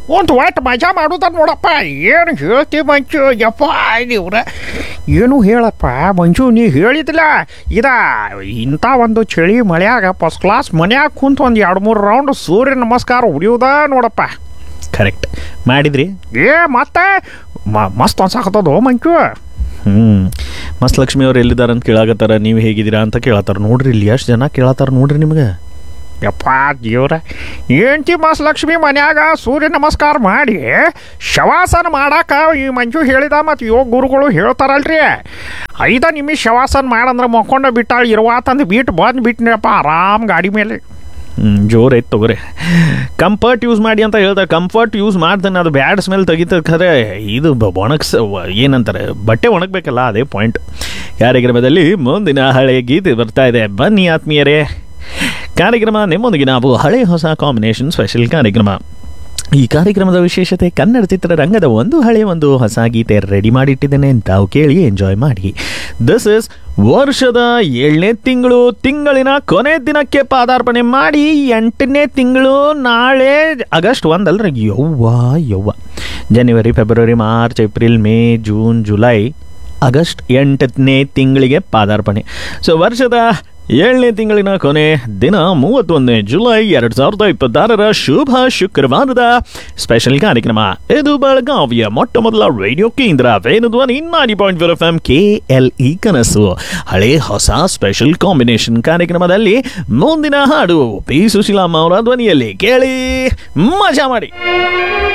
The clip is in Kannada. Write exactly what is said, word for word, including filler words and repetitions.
ಒಂದು ಒಟ್ಟು ಮಜಾ ಮಾಡೋದ ನೋಡಪ್ಪ. ಏನು ಹೇಳ್ತಿ ಮಂಚು, ಯಪ್ಪ ಇವ್ರ ಏನು ಹೇಳಪ್ಪ ಮಂಜು, ನೀ ಹೇಳಿದಿಲ್ಲ ಇದ ಇಂಥ ಒಂದು ಚಳಿ ಮಳೆಯಾಗ ಫಸ್ಟ್ ಕ್ಲಾಸ್ ಮನ್ಯಾಗ ಕುಂತು ಒಂದು ಎರಡು ಮೂರು ರೌಂಡ್ ಸೂರ್ಯ ನಮಸ್ಕಾರ ಹೊಡಿಯೋದ ನೋಡಪ್ಪ. ಕರೆಕ್ಟ್ ಮಾಡಿದ್ರಿ. ಏ ಮತ್ತೆ ಮಸ್ತ್ ಅನ್ಸಾಕತ್ತದ ಮಂಚು. ಹ್ಞೂ ಮಸ್ತ್ ಲಕ್ಷ್ಮಿ ಅವ್ರು ಎಲ್ಲಿದ್ದಾರೆ ಅಂತ ಕೇಳಾಕತ್ತಾರ, ನೀವು ಹೇಗಿದ್ದೀರಾ ಅಂತ ಕೇಳತ್ತಾರ. ನೋಡ್ರಿ ಇಲ್ಲಿ ಎಷ್ಟು ಜನ ಕೇಳತ್ತಾರ ನೋಡ್ರಿ ನಿಮ್ಗೆ. ಯಪ್ಪ ದೇವ್ರ, ಏಂತಿ ಮಸ್ತ್ ಲಕ್ಷ್ಮಿ ಮನ್ಯಾಗ ಸೂರ್ಯ ನಮಸ್ಕಾರ ಮಾಡಿ ಶವಾಸನ ಮಾಡಾಕ ಈ ಮಂಜು ಹೇಳಿದ ಮತ್ತು ಯೋಗ ಗುರುಗಳು ಹೇಳ್ತಾರಲ್ರಿ, ಐದು ನಿಮಿಷ ಶವಾಸನ ಮಾಡಂದ್ರೆ ಮಕ್ಕೊಂಡ ಬಿಟ್ಟಾಳ ಇರುವಾತಂದು ಬಿಟ್ಟು ಬಂದು ಬಿಟ್ಟಿನಪ್ಪ ಆರಾಮ್ ಗಾಡಿ ಮೇಲೆ. ಹ್ಞೂ ಜೋರು ಐತೆ ತೊಗೊರಿ. ಕಂಫರ್ಟ್ ಯೂಸ್ ಮಾಡಿ ಅಂತ ಹೇಳ್ತಾರೆ. ಕಂಫರ್ಟ್ ಯೂಸ್ ಮಾಡ್ತಾನೆ, ಅದು ಬ್ಯಾಡ್ ಸ್ಮೆಲ್ ತೆಗಿತದೆ. ಖರೆ ಇದು ಒಣಗ್ಸ ಏನಂತಾರೆ, ಬಟ್ಟೆ ಒಣಗಬೇಕಲ್ಲ, ಅದೇ ಪಾಯಿಂಟ್. ಕಾರ್ಯಕ್ರಮದಲ್ಲಿ ಮುಂದಿನ ಹಳೆಯ ಗೀತೆ ಬರ್ತಾ ಇದೆ, ಬನ್ನಿ ಆತ್ಮೀಯರೇ. ಕಾರ್ಯಕ್ರಮ ನಿಮ್ಮೊಂದಿಗೆ ನಾವು ಹಳೆ ಹೊಸ ಕಾಂಬಿನೇಷನ್ ಸ್ಪೆಷಲ್ ಕಾರ್ಯಕ್ರಮ. ಈ ಕಾರ್ಯಕ್ರಮದ ವಿಶೇಷತೆ, ಕನ್ನಡ ಚಿತ್ರರಂಗದ ಒಂದು ಹಳೆ ಒಂದು ಹೊಸ ಗೀತೆ ರೆಡಿ ಮಾಡಿಟ್ಟಿದ್ದೇನೆ, ತಾವು ಕೇಳಿ ಎಂಜಾಯ್ ಮಾಡಿ. ದಿಸ್ ಇಸ್ ವರ್ಷದ ಏಳನೇ ತಿಂಗಳು, ತಿಂಗಳಿನ ಕೊನೆ ದಿನಕ್ಕೆ ಪಾದಾರ್ಪಣೆ ಮಾಡಿ ಎಂಟನೇ ತಿಂಗಳು ನಾಳೆ ಆಗಸ್ಟ್ ಒಂದಲ್ರಿ. ಯವ್ವ ಯವ್ವ January February March April May June July August ಎಂಟನೇ ತಿಂಗಳಿಗೆ ಪಾದಾರ್ಪಣೆ. ಸೊ ವರ್ಷದ ಏಳನೇ ತಿಂಗಳಿನ ಕೊನೆ ದಿನ ಮೂವತ್ತೊಂದನೇ ಜುಲೈ ಎರಡು ಸಾವಿರದ ಇಪ್ಪತ್ತಾರರ ಶುಭ ಶುಕ್ರವಾರದ ಸ್ಪೆಷಲ್ ಕಾರ್ಯಕ್ರಮ. ಇದು ಬೆಳಗಾವಿಯ ಮೊಟ್ಟ ಮೊದಲ ರೇಡಿಯೋ ಕೇಂದ್ರ Venudhwani ninety point four F M K L E ಕನಸು. ಹಳೆ ಹೊಸ ಸ್ಪೆಷಲ್ ಕಾಂಬಿನೇಷನ್ ಕಾರ್ಯಕ್ರಮದಲ್ಲಿ ಮುಂದಿನ ಹಾಡು ಪಿ ಸುಶೀಲಮ್ಮ ಅವರ ಧ್ವನಿಯಲ್ಲಿ ಕೇಳಿ ಮಜಾ ಮಾಡಿ.